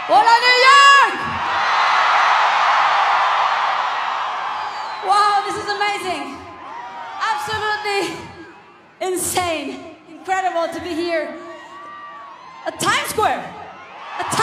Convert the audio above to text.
Hola, New York! Wow, this is amazing. Absolutely insane. Incredible to be here at Times Square.